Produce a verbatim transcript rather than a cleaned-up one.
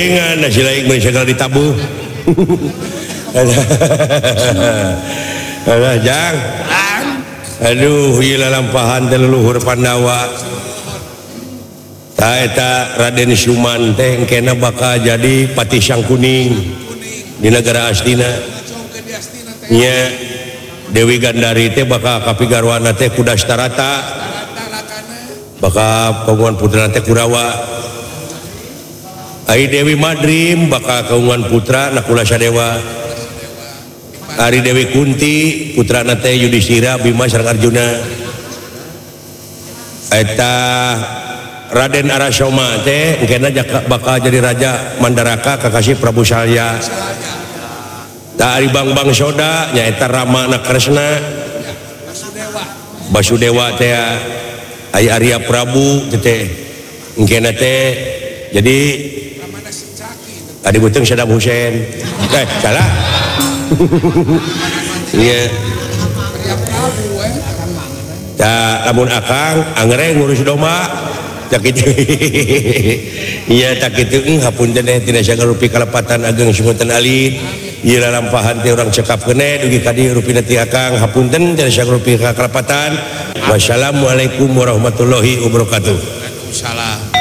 gorengan nasi lain segala ditabuh. Alah jang. Aduh ieu lampahan teh leluhur Pandawa. Ta eta Raden Syuman teh engkena bakal jadi Patih Sangkuning di negara astina. Nya Dewi Gandari teh bakal kapigarwana teh ku Dastarata. Bakal kaungan putra teh Kurawa. Ai Dewi Madrim bakal kaungan putra Nakula Sadewa. Ari Dewi Kunti putra teh Yudhistira, Bima sareng Arjuna. Eta Raden Arasoma teh engkena bakal jadi raja Mandaraka kakasih Prabu Salya. Ta ari Bang Bang Soda nyaeta Rama anak Kresna. Basudewa teh ai Arya Prabu teh engkena teh jadi adi beuteung Saddam Hussein. Eh salah. Iya. Ta lamun akang angreng ngurus domba tak kitu. Iya tak kitu hapunten teh tina sagarupi kalepatan ageng Sumetan Alit. Ieu lalampahan teh urang cekap keneh dugi ka dieu rupina ti akang hapunten tina sagarupi kalepatan. Wassalamualaikum warahmatullahi wabarakatuh. Waalaikumsalam.